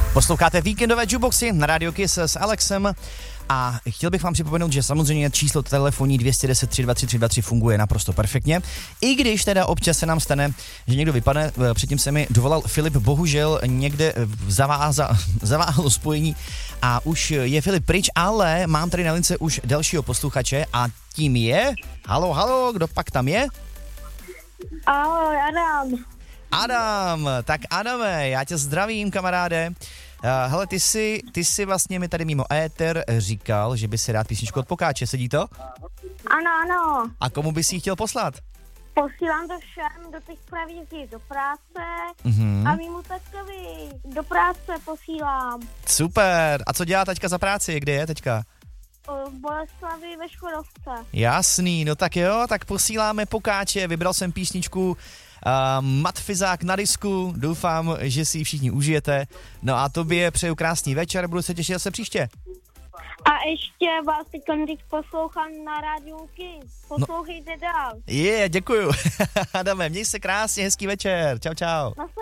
Posloucháte víkendové jukeboxy na Radio Kiss s Alexem a chtěl bych vám připomenout, že samozřejmě číslo telefonní 210 323 323 funguje naprosto perfektně. I když teda občas se nám stane, že někdo vypadne, předtím se mi dovolal Filip, bohužel někde zaváhalo spojení a už je Filip pryč, ale mám tady na lince už dalšího posluchače a tím je, halo, kdo pak tam je? Ahoj, Adam. Adam, tak Adame, já tě zdravím, kamaráde. Hele, ty jsi vlastně mi tady mimo éter říkal, že by si rád písničku od Pokáče, sedí to? Ano. A komu bys ji chtěl poslat? Posílám to všem, do těch praví jezdí do práce a mýmu taťkovi do práce posílám. Super, a co dělá taťka za práci, kde je teďka? V Boleslavi ve Škodovce. Jasný, no tak jo, tak posíláme Pokáče, vybral jsem písničku Matfizák na disku, doufám, že si ji všichni užijete. No a tobě přeju krásný večer, budu se těšit zase příště. A ještě vás teď poslouchám na rádiu Kiss. Poslouchejte dál. Děkuju. Adame, měj se krásně, hezký večer. Čau. Na